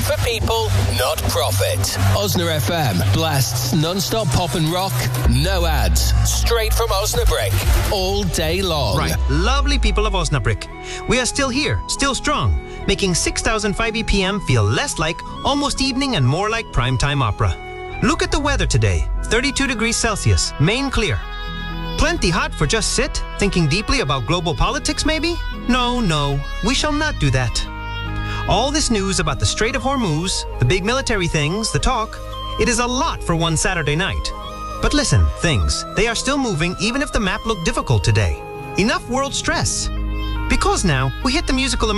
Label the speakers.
Speaker 1: for people, not profit. Osna FM blasts non-stop pop and rock, no ads, straight from Osnabrick, all day long.
Speaker 2: Right, lovely people of Osnabrick. We are still here, still strong, making 6005 EPM feel less like almost evening and more like primetime opera. Look at the weather today, 32 degrees Celsius, main clear. Plenty hot for just sit, thinking deeply about global politics maybe? No, we shall not do that. All this news about the Strait of Hormuz, the big military things, the talk, it is a lot for one Saturday night. But listen, they are still moving even if the map looked difficult today. Enough world stress. Because now, we hit the musical